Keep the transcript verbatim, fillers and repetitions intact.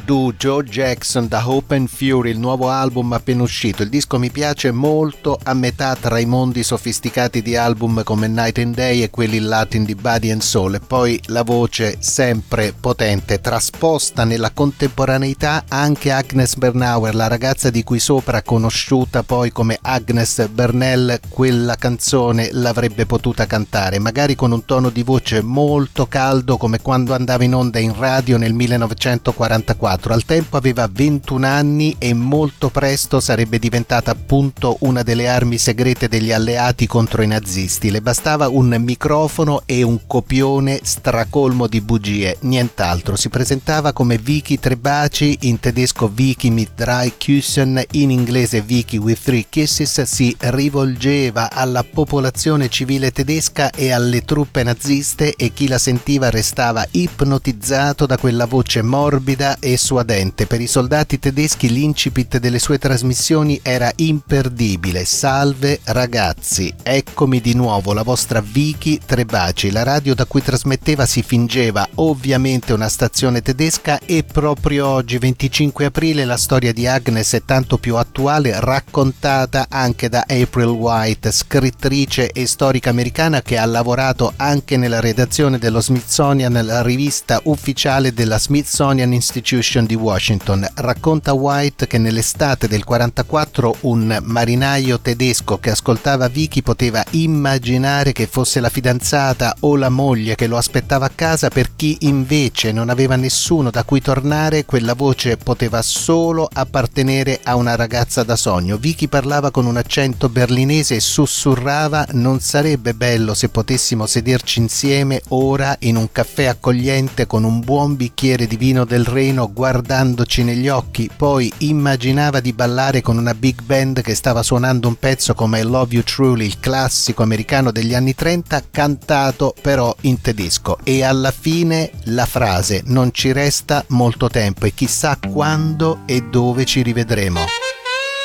Do, Joe Jackson da Hope and Fury, il nuovo album appena uscito. Il disco mi piace molto, a metà tra i mondi sofisticati di album come Night and Day e quelli Latin di Body and Soul, e poi la voce sempre potente, trasposta nella contemporaneità anche Agnes Bernauer, la ragazza di cui sopra, conosciuta poi come Agnes Bernel, quella canzone l'avrebbe potuta cantare, magari con un tono di voce molto caldo come quando andava in onda in radio nel millenovecentoquarantaquattro. Al tempo aveva ventuno anni e molto presto sarebbe diventata appunto una delle armi segrete degli alleati contro i nazisti. Le bastava un microfono e un copione stracolmo di bugie, nient'altro. Si presentava come Vicky Trebaci, in tedesco Vicky mit drei Küssen, in inglese Vicky with three kisses. Si rivolgeva alla popolazione civile tedesca e alle truppe naziste, e chi la sentiva restava ipnotizzato da quella voce morbida e suadente. Per i soldati tedeschi l'incipit delle sue trasmissioni era imperdibile: salve ragazzi, eccomi di nuovo, la vostra Vicky Trebaci. La radio da cui trasmetteva si fingeva ovviamente una stazione tedesca, e proprio oggi, venticinque aprile, la storia di Agnes è tanto più attuale, raccontata anche da April White, scrittrice e storica americana che ha lavorato anche nella redazione dello Smithsonian, la rivista ufficiale della Smithsonian Institution di Washington. Racconta White che nell'estate del quarantaquattro un marinaio tedesco che ascoltava Vicky poteva immaginare che fosse la fidanzata o la moglie che lo aspettava a casa. Per chi invece non aveva nessuno da cui tornare, quella voce poteva solo appartenere a una ragazza da sogno. Vicky parlava con un accento berlinese e sussurrava: non sarebbe bello se potessimo sederci insieme ora in un caffè accogliente con un buon bicchiere di vino del Reno, guardandoci negli occhi. Poi immaginava di ballare con una big band che stava suonando un pezzo come I Love You Truly, il classico americano degli anni trenta, cantato però in tedesco. E alla fine la frase: non ci resta molto tempo e chissà quando e dove ci rivedremo.